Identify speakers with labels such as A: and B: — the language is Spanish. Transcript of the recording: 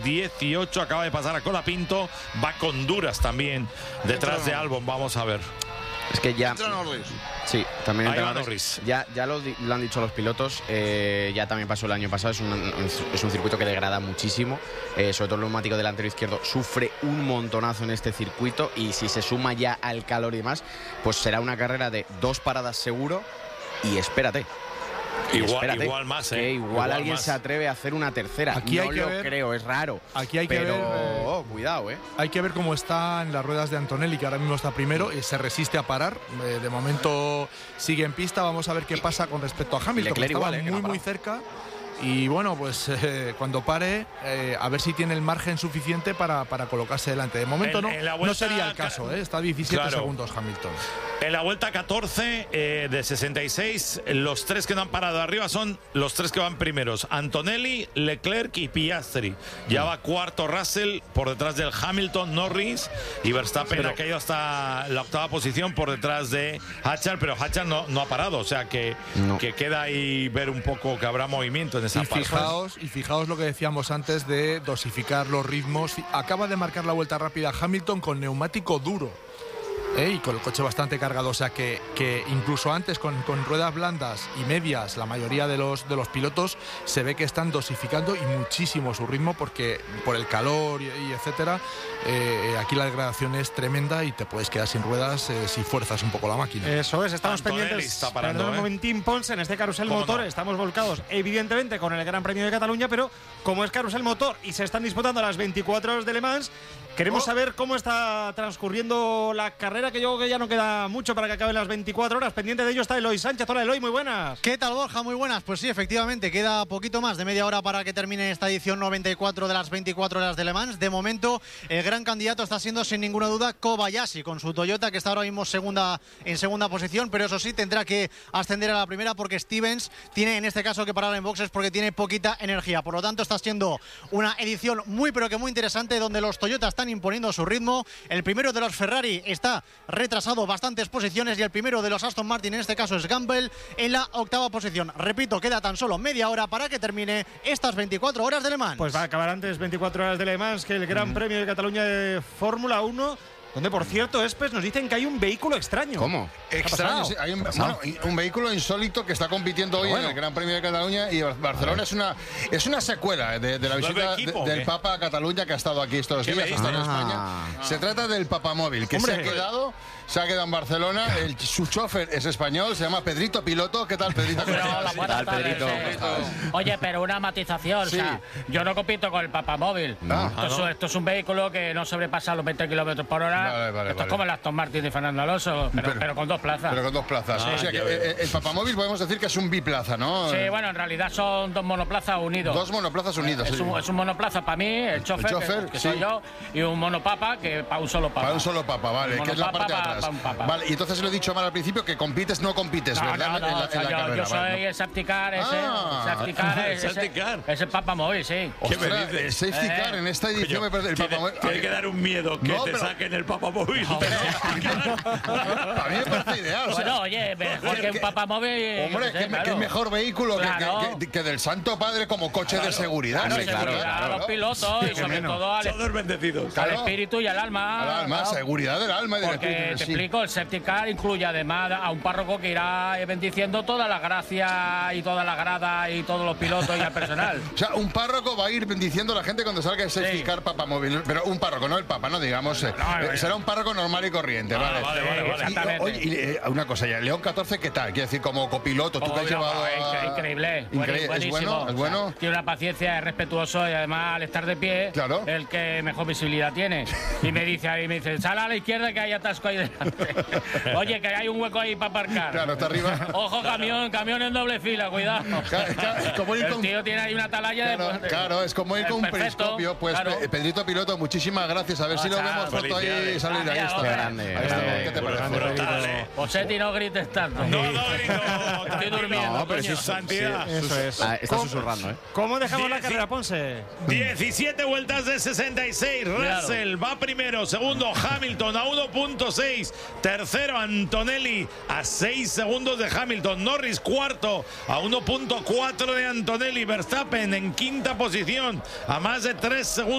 A: 18, acaba de pasar a Colapinto, va con Duras también, detrás de Albon, vamos a ver.
B: Es que ya... Sí, también entra
A: Norris.
B: Ya lo han dicho los pilotos, ya también pasó el año pasado, es un circuito que degrada muchísimo, sobre todo el neumático delantero izquierdo sufre un montonazo en este circuito, y si se suma ya al calor y demás, pues será una carrera de 2 paradas seguro, y espérate.
A: Igual más,
B: que igual alguien
A: más
B: se atreve a hacer una tercera.
C: Aquí
B: no
C: hay que
B: lo
C: ver,
B: creo, es raro.
C: Aquí hay que ver.
B: Cuidado,
C: Hay que ver cómo están las ruedas de Antonelli, que ahora mismo está primero y se resiste a parar. De momento sigue en pista. Vamos a ver qué pasa con respecto a Hamilton, que estaba muy cerca. Y bueno, pues cuando pare, a ver si tiene el margen suficiente para colocarse delante. De momento no sería el caso, está 17 segundos Hamilton.
A: En la vuelta 14 de 66, los 3 que no han parado arriba son los 3 que van primeros: Antonelli, Leclerc y Piastri. Ya va cuarto Russell, por detrás del Hamilton, Norris, y Verstappen ha caído hasta la 8ª posición por detrás de Hatchar, pero Hatchar no ha parado, o sea que queda ahí ver un poco que habrá movimiento en esa parte.
C: Fijaos lo que decíamos antes de dosificar los ritmos. Acaba de marcar la vuelta rápida Hamilton con neumático duro. Y con el coche bastante cargado, o sea que incluso antes con ruedas blandas y medias, la mayoría de los pilotos se ve que están dosificando y muchísimo su ritmo, porque por el calor y etcétera, aquí la degradación es tremenda y te puedes quedar sin ruedas si fuerzas un poco la máquina.
D: Eso es, estamos
A: Antonelli
D: pendientes.
A: está parando,
D: un momentín, Pons, en este Carrusel Motor estamos volcados evidentemente con el Gran Premio de Cataluña, pero como es Carrusel Motor y se están disputando las 24 horas de Le Mans, queremos saber cómo está transcurriendo la carrera, que yo creo que ya no queda mucho para que acaben las 24 horas. Pendiente de ello está Eloy Sánchez. Hola, Eloy, muy buenas.
E: ¿Qué tal, Borja? Muy buenas. Pues sí, efectivamente, queda poquito más de media hora para que termine esta edición 94 de las 24 horas de Le Mans. De momento, el gran candidato está siendo sin ninguna duda Kobayashi, con su Toyota, que está ahora mismo en segunda posición, pero eso sí, tendrá que ascender a la primera, porque Stevens tiene en este caso que parar en boxes porque tiene poquita energía. Por lo tanto, está siendo una edición muy pero que muy interesante, donde los Toyota están imponiendo su ritmo. El primero de los Ferrari está retrasado bastantes posiciones, y el primero de los Aston Martin, en este caso es Gamble, en la 8ª posición. Repito, queda tan solo media hora para que termine estas 24 horas de Le Mans.
D: Pues va a acabar antes 24 horas de Le Mans que el Gran Premio de Cataluña de Fórmula 1, donde, por cierto, Espes, nos dicen que hay un vehículo extraño.
B: ¿Cómo?
F: Extraño, sí. Hay un vehículo insólito que está compitiendo hoy en el Gran Premio de Cataluña, y Barcelona es una secuela de la visita del Papa a Cataluña, que ha estado aquí estos días, ha estado en España. Se trata del Papamóvil, que se ha quedado en Barcelona. Su chofer es español, se llama Pedrito Piloto. ¿Qué tal, Pedrito?
G: Hola, Pedrito. Oye, pero una matización,
F: sí.
G: O sea, yo no compito con el Papamóvil. Esto es un vehículo que no sobrepasa los 20 kilómetros por hora. Esto es como el Aston Martin de Fernando Alonso, pero con 2 plazas.
F: Pero con 2 plazas. O sea, que el Papamóvil podemos decir que es un biplaza, ¿no?
G: Sí, bueno, en realidad son 2 monoplazas unidos.
F: 2 monoplazas unidos.
G: Es un monoplaza para mí, el chofer que soy yo, y un monopapa que para un solo papa.
F: Para un solo papa, vale, que es la parte de atrás. Vale, y entonces le he dicho mal al principio que no compites, ¿verdad?
G: No, yo soy el safety car, es el Papamóvil, sí.
F: ¿Qué me dices? El safety car en esta edición me parece el Papamóvil.
A: Tiene que dar un miedo que te saquen el Papamóvil.
F: A mí me parece ideal.
G: Bueno, oye, mejor que un Papamóvil.
F: Hombre, que es mejor vehículo que del Santo Padre como coche de seguridad.
G: A los pilotos y sobre todo
A: todos bendecidos.
G: Al espíritu y al alma.
F: Al alma, seguridad del alma.
G: Porque te explico, el safety car incluye además a un párroco que irá bendiciendo todas las gracias y toda la grada y todos los pilotos y al personal.
F: O sea, un párroco va a ir bendiciendo a la gente cuando salga el safety car Papamóvil. Pero un párroco, no el papa, no digamos. Será un párroco normal y corriente, ¿vale?
G: Vale. Exactamente.
F: Y una cosa ya, León 14, ¿qué tal? Quiero decir, como copiloto, tú que has llevado
G: Increíble.
F: Buenísimo. ¿Es bueno?
G: Tiene una paciencia, es respetuoso, y además al estar de pie, el que mejor visibilidad tiene. Y me dice, sal a la izquierda que hay atasco ahí delante. Oye, que hay un hueco ahí para aparcar.
F: Claro, está arriba.
G: Ojo, camión en doble fila, cuidado. El tío tiene ahí una atalaya
F: Claro, es como ir con un periscopio. Pues Pedrito Piloto, muchísimas gracias. A ver si lo vemos pronto ahí salir. Ahí está. ¿Qué te parece?
G: Posetti, no grites tanto.
A: No grito.
G: Estoy durmiendo.
B: No, pero
A: Santidad.
D: Eso es.
B: Está susurrando,
D: ¿Cómo dejamos la carrera, Ponce?
A: 17 vueltas de 66. Russell va primero. Segundo, Hamilton a 1.6. Tercero, Antonelli a 6 segundos de Hamilton. Norris cuarto a 1.4 de Antonelli. Verstappen en quinta posición a más de 3 segundos.